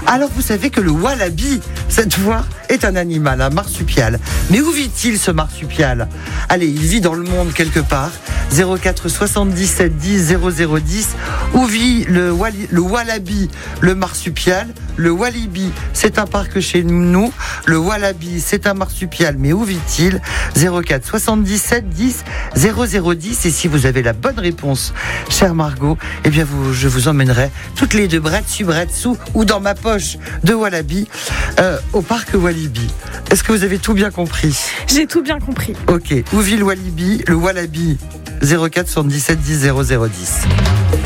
Alors vous savez que le wallaby, cette fois, est un animal, un marsupial. Mais où vit-il ce marsupial ? Allez, il vit dans le monde quelque part. 04 77 10 00 10. Où vit le wallaby, le marsupial ? Le Walibi, c'est un parc chez nous. Le wallaby, c'est un marsupial. Mais où vit-il ? 04 77 10 00 10. Et si vous avez la bonne réponse, chère Margot, eh bien je vous emmènerai toutes les deux bras dessous ou dans ma poche de wallaby au parc Walibi. Est-ce que vous avez tout bien compris ? J'ai tout bien compris. Ok. Où vit le wallaby ? Le wallaby, 04 77 10 00 10.